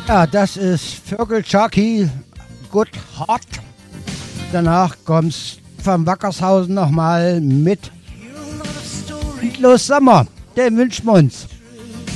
Ja, das ist Vögel Chucky, Good Hot. Danach kommt's vom Wackershausen nochmal mit Los Sommer. Den wünschen wir uns.